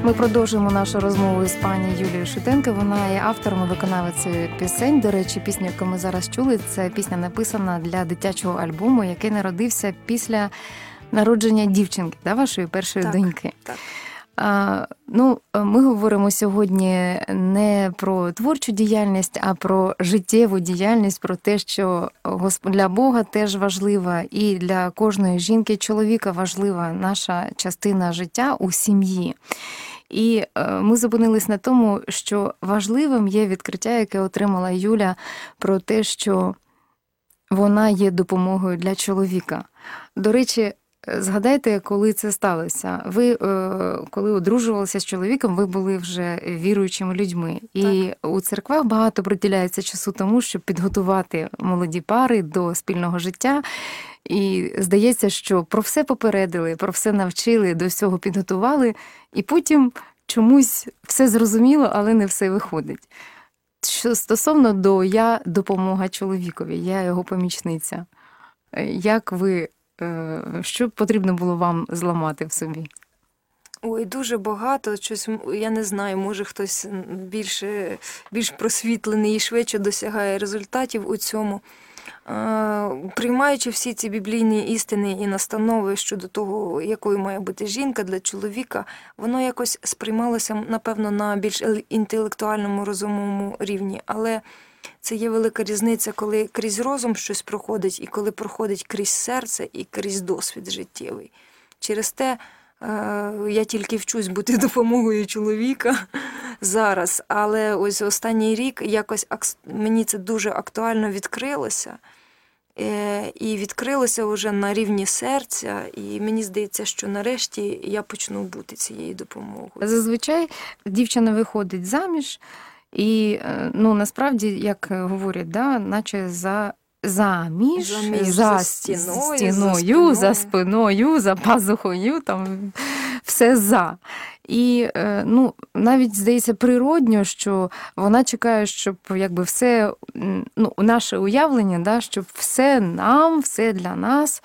Ми продовжуємо нашу розмову з пані Юлією Шутенко. Вона є автором і виконавицею пісень. До речі, пісня, яку ми зараз чули, це пісня написана для дитячого альбому, який народився після народження дівчинки, вашої першої доньки. Так. Ми говоримо сьогодні не про творчу діяльність, а про життєву діяльність, про те, що для Бога теж важлива, і для кожної жінки, чоловіка важлива наша частина життя у сім'ї. І ми зупинились на тому, що важливим є відкриття, яке отримала Юля, про те, що вона є допомогою для чоловіка. До речі, згадайте, коли це сталося. Ви, коли одружувалися з чоловіком, ви були вже віруючими людьми. І у церквах багато приділяється часу тому, щоб підготувати молоді пари до спільного життя. І здається, що про все попередили, про все навчили, до всього підготували. І потім чомусь все зрозуміло, але не все виходить. Що стосовно до «я допомога чоловікові», я його помічниця. Як ви... Що потрібно було вам зламати в собі? Ой, дуже багато. Щось, я не знаю, може хтось більш просвітлений і швидше досягає результатів у цьому. Приймаючи всі ці біблійні істини і настанови щодо того, якою має бути жінка для чоловіка, воно якось сприймалося, напевно, на більш інтелектуальному, розумовому рівні. Але це є велика різниця, коли крізь розум щось проходить, і коли проходить крізь серце і крізь досвід життєвий. Через те я тільки вчусь бути допомогою чоловіка зараз, але ось останній рік якось мені це дуже актуально відкрилося. І відкрилося вже на рівні серця, і мені здається, що нарешті я почну бути цією допомогою. Зазвичай дівчина виходить заміж, і насправді, як говорять, наче заміж за стіною, за спиною, за пазухою, там все за. І навіть здається природньо, що вона чекає, щоб все, наше уявлення, щоб все нам, все для нас.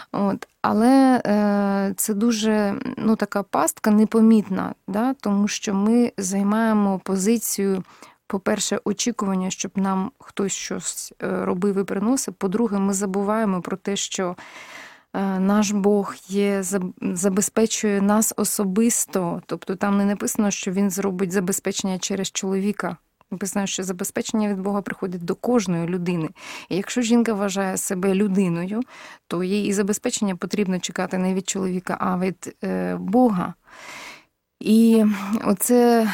Але це дуже така пастка непомітна, тому що ми займаємо позицію, по-перше, очікування, щоб нам хтось щось робив і приносив. По-друге, ми забуваємо про те, що наш Бог забезпечує нас особисто. Тобто там не написано, що Він зробить забезпечення через чоловіка. Написано, що забезпечення від Бога приходить до кожної людини. І якщо жінка вважає себе людиною, то їй і забезпечення потрібно чекати не від чоловіка, а від Бога. І оце,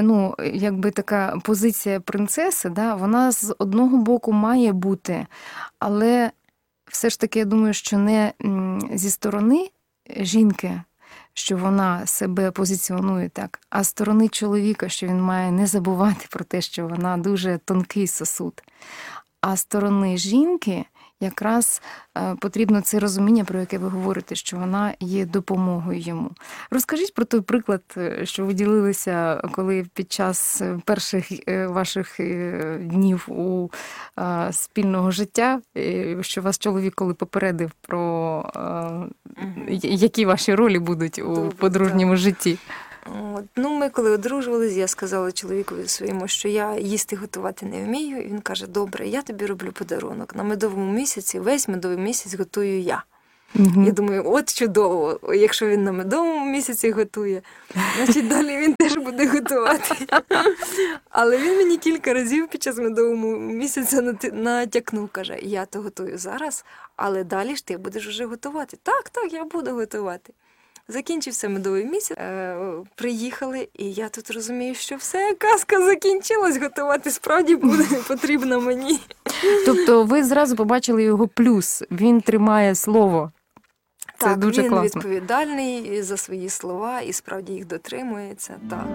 така позиція принцеси, вона з одного боку має бути, але все ж таки, я думаю, що не зі сторони жінки, що вона себе позиціонує так, а з сторони чоловіка, що він має не забувати про те, що вона дуже тонкий сосуд. А з сторони жінки якраз потрібно це розуміння, про яке ви говорите, що вона є допомогою йому. Розкажіть про той приклад, що ви ділилися, коли під час перших ваших днів у спільного життя, що вас чоловік коли попередив про які ваші ролі будуть у подружньому житті. Ми коли одружувалися, я сказала чоловікові своєму, що я їсти готувати не вмію. І він каже, добре, я тобі роблю подарунок. На медовому місяці, весь медовий місяць готую я. Я думаю, от чудово, якщо він на медовому місяці готує, значить далі він теж буде готувати. Але він мені кілька разів під час медового місяця натякнув, каже, я то готую зараз, але далі ж ти будеш вже готувати. Так, я буду готувати. Закінчився медовий місяць, приїхали, і я тут розумію, що все, казка закінчилась, готувати справді буде потрібно мені. Тобто ви зразу побачили його плюс, він тримає слово. Це так, дуже він класно. Відповідальний за свої слова і справді їх дотримується. Так.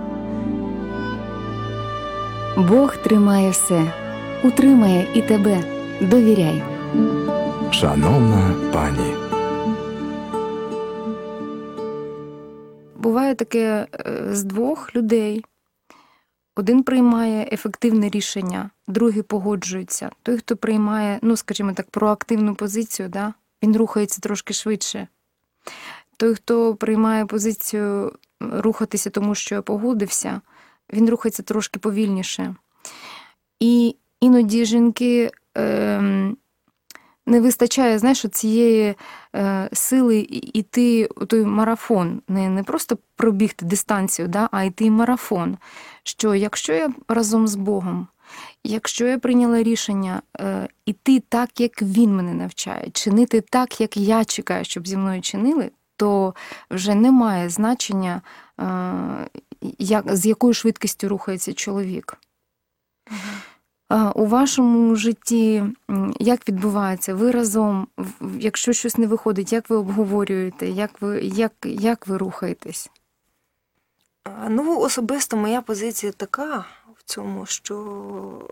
Бог тримає все, утримає і тебе. Довіряй. Шановна пані. Буває таке з двох людей. Один приймає ефективне рішення, другий погоджується. Той, хто приймає, скажімо так, проактивну позицію, він рухається трошки швидше. Той, хто приймає позицію рухатися, тому що я погодився, він рухається трошки повільніше. І іноді жінки не вистачає, знаєш, цієї сили йти у той марафон. Не просто пробігти дистанцію, да, а йти марафон. Що якщо я разом з Богом, якщо я прийняла рішення іти так, як Він мене навчає, чинити так, як я чекаю, щоб зі мною чинили, то вже немає значення, з якою швидкістю рухається чоловік. У вашому житті як відбувається? Ви разом, якщо щось не виходить, як ви обговорюєте, як ви рухаєтесь? Ну, особисто моя позиція така в цьому, що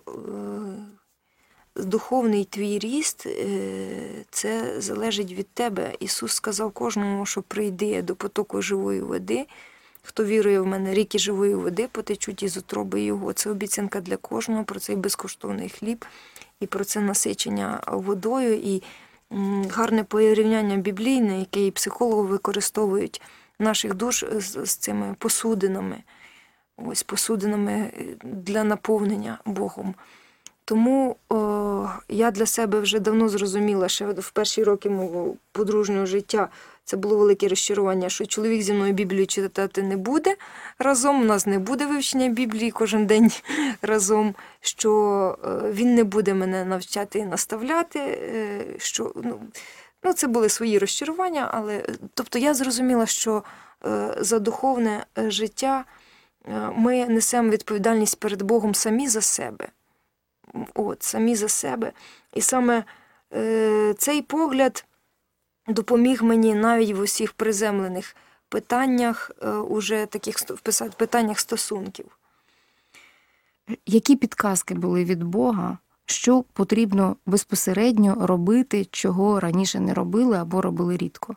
духовний твій ріст – це залежить від тебе. Ісус сказав кожному, що прийди до потоку живої води. Хто вірує в мене, ріки живої води потечуть із утроби Його. Це обіцянка для кожного про цей безкоштовний хліб і про це насичення водою. І гарне порівняння біблійне, яке і психологи використовують наших душ з цими посудинами. Ось посудинами для наповнення Богом. Тому я для себе вже давно зрозуміла, що в перші роки мого подружнього життя це було велике розчарування, що чоловік зі мною Біблію читати не буде разом, у нас не буде вивчення Біблії кожен день разом, що він не буде мене навчати і наставляти, що, це були свої розчарування, але, тобто я зрозуміла, що за духовне життя ми несемо відповідальність перед Богом самі за себе. Самі за себе. І саме цей погляд допоміг мені навіть в усіх приземлених питаннях, уже таких питаннях стосунків. Які підказки були від Бога, що потрібно безпосередньо робити, чого раніше не робили або робили рідко?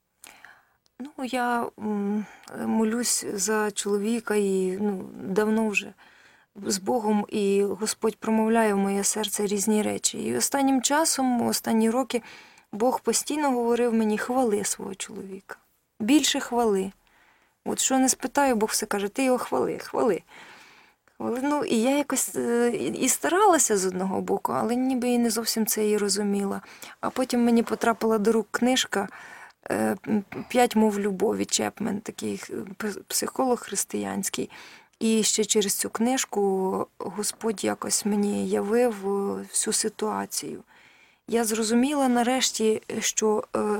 Я молюсь за чоловіка і давно вже з Богом, і Господь промовляє в моє серце різні речі. І останнім часом, останні роки, Бог постійно говорив мені: хвали свого чоловіка. Більше хвали. От що не спитаю, Бог все каже: ти його хвали, хвали. І я якось і старалася з одного боку, але ніби і не зовсім це і розуміла. А потім мені потрапила до рук книжка «5 мов любові» Чепмен, такий психолог християнський. І ще через цю книжку Господь якось мені явив всю ситуацію. Я зрозуміла нарешті, що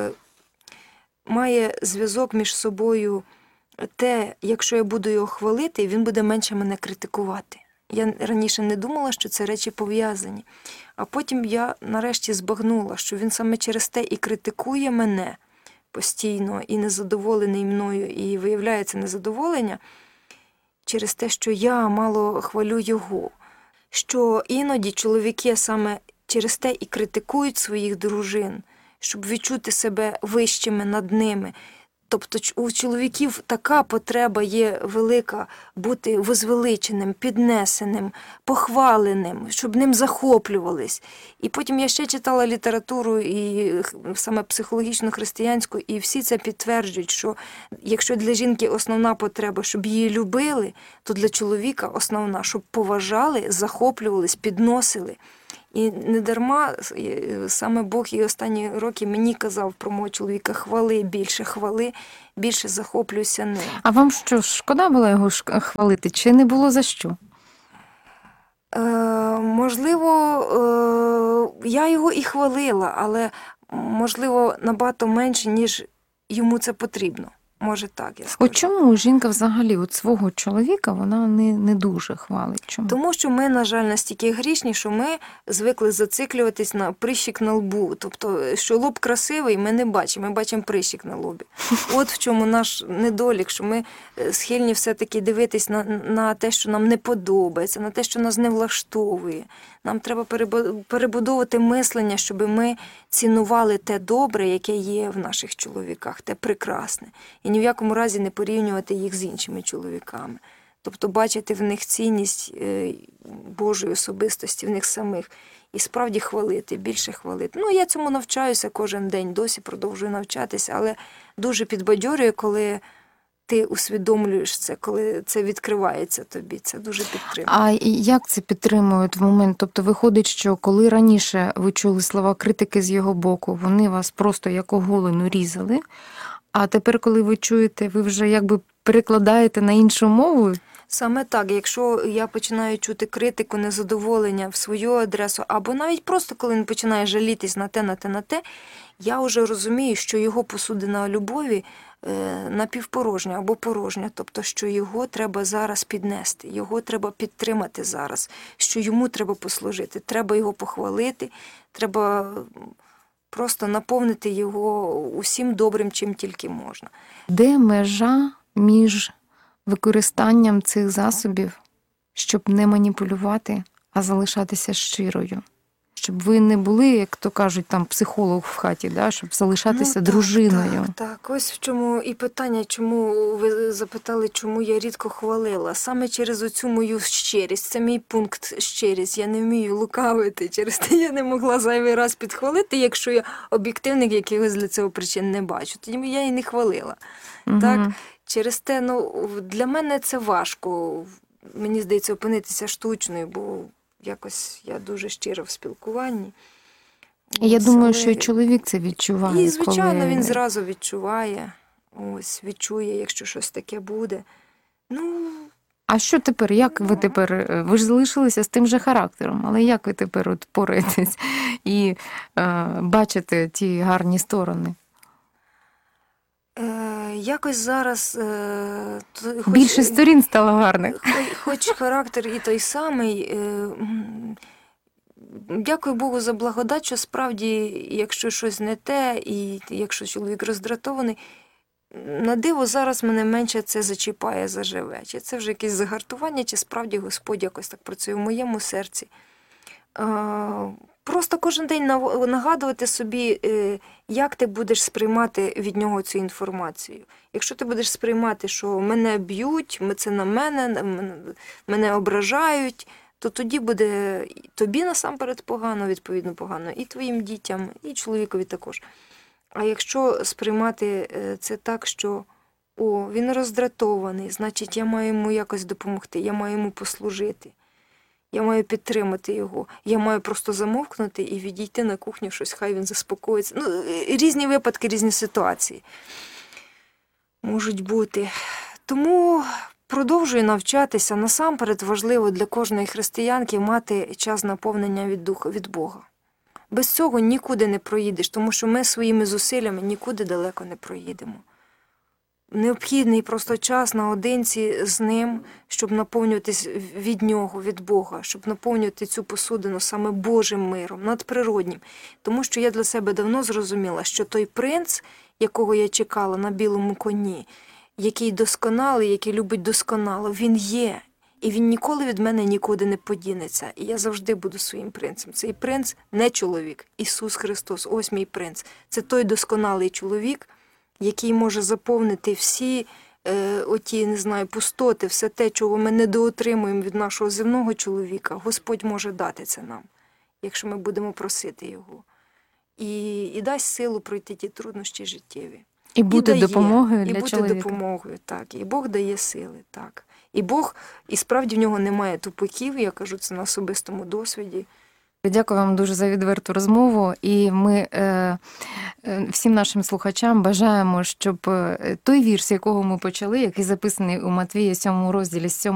має зв'язок між собою те, якщо я буду його хвалити, він буде менше мене критикувати. Я раніше не думала, що це речі пов'язані. А потім я нарешті збагнула, що він саме через те і критикує мене постійно, і незадоволений мною, і виявляється незадоволення через те, що я мало хвалю його. Що іноді чоловіки саме через те і критикують своїх дружин, щоб відчути себе вищими над ними. Тобто у чоловіків така потреба є велика бути возвеличеним, піднесеним, похваленим, щоб ним захоплювались. І потім я ще читала літературу, і саме психологічну, християнську, і всі це підтверджують, що якщо для жінки основна потреба, щоб її любили, то для чоловіка основна, щоб поважали, захоплювались, підносили. І недарма саме Бог і останні роки мені казав про мого чоловіка: хвали, більше захоплюйся ним. А вам що, шкода було його хвалити, чи не було за що? Можливо, я його і хвалила, але, можливо, набагато менше, ніж йому це потрібно. Може так, я скажу. От чому жінка взагалі свого чоловіка вона не дуже хвалить? Чому? Тому що ми, на жаль, настільки грішні, що ми звикли зациклюватись на прищик на лбу. Тобто, що лоб красивий, ми не бачимо, ми бачимо прищик на лобі. От в чому наш недолік, що ми схильні все-таки дивитись на те, що нам не подобається, на те, що нас не влаштовує. Нам треба перебудовувати мислення, щоб ми цінували те добре, яке є в наших чоловіках, те прекрасне. І ні в якому разі не порівнювати їх з іншими чоловіками. Тобто бачити в них цінність Божої особистості, в них самих. І справді хвалити, більше хвалити. Я цьому навчаюся кожен день, досі продовжую навчатися, але дуже підбадьорює, коли ти усвідомлюєш це, коли це відкривається тобі. Це дуже підтримує. А як це підтримують в момент? Тобто виходить, що коли раніше ви чули слова критики з його боку, вони вас просто як оголену різали, а тепер, коли ви чуєте, ви вже якби перекладаєте на іншу мову? Саме так, якщо я починаю чути критику, незадоволення в свою адресу, або навіть просто коли він починає жалітись на те, я вже розумію, що його посудина любові напівпорожня або порожня, тобто, що його треба зараз піднести, його треба підтримати зараз, що йому треба послужити, треба його похвалити, треба просто наповнити його усім добрим, чим тільки можна. Де межа між використанням цих засобів, щоб не маніпулювати, а залишатися щирою? Щоб ви не були, як то кажуть, там психолог в хаті, да? Щоб залишатися дружиною. Так. Ось в чому і питання, чому ви запитали, чому я рідко хвалила. Саме через оцю мою щирість. Це мій пункт щирість. Я не вмію лукавити. Через те я не могла зайвий раз підхвалити, якщо я об'єктивних якихось для цього причин не бачу. Тоді я і не хвалила. Угу. Так? Через те, для мене це важко. Мені здається, опинитися штучною, бо якось я дуже щира в спілкуванні. Я думаю, що і чоловік це відчуває. І, звичайно, коли... він зразу відчуває, відчує, якщо щось таке буде. А що тепер? Як ви тепер? Ви ж залишилися з тим же характером, але як ви тепер от поретесь і бачите ті гарні сторони? Якось зараз... Більше сторін стало гарних. Хоч характер і той самий. Дякую Богу за благодать, що справді, якщо щось не те, і якщо чоловік роздратований, на диво зараз мене менше це зачіпає заживе. Чи це вже якесь загартування, чи справді Господь якось так працює в моєму серці. Просто кожен день нагадувати собі, як ти будеш сприймати від нього цю інформацію. Якщо ти будеш сприймати, що мене б'ють, це на мене ображають, то тоді буде тобі насамперед погано, відповідно погано, і твоїм дітям, і чоловікові також. А якщо сприймати це так, що він роздратований, значить я маю йому якось допомогти, я маю йому послужити. Я маю підтримати його. Я маю просто замовкнути і відійти на кухню, щось, хай він заспокоїться. Різні випадки, різні ситуації можуть бути. Тому продовжую навчатися. Насамперед важливо для кожної християнки мати час наповнення від Духа, від Бога. Без цього нікуди не проїдеш, тому що ми своїми зусиллями нікуди далеко не проїдемо. Необхідний просто час наодинці з ним, щоб наповнюватись від нього, від Бога, щоб наповнювати цю посудину саме Божим миром, надприроднім. Тому що я для себе давно зрозуміла, що той принц, якого я чекала на білому коні, який досконалий, який любить досконало, він є. І він ніколи від мене нікуди не подінеться. І я завжди буду своїм принцем. Цей принц не чоловік. Ісус Христос, ось мій принц. Це той досконалий чоловік, який може заповнити всі пустоти, все те, чого ми недоотримуємо від нашого земного чоловіка. Господь може дати це нам, якщо ми будемо просити Його. І дасть силу пройти ті труднощі життєві. І бути допомогою для чоловіка. І бути допомогою, так. І Бог дає сили, так. І Бог, і справді в нього немає тупиків, я кажу це на особистому досвіді. Дякую вам дуже за відверту розмову, і ми всім нашим слухачам бажаємо, щоб той вірш, з якого ми почали, який записаний у Матвія 7 розділі з 7